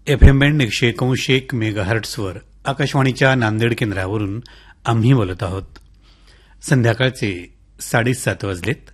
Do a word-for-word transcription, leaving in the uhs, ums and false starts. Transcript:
F M band एकशे एकोणीस एक मेगाहर्ट्सवर आकाशवाणीच्या नांदेड केंद्रावरून आम्ही बोलत आहोत. संध्याकाळचे साडेसात वाजलेत.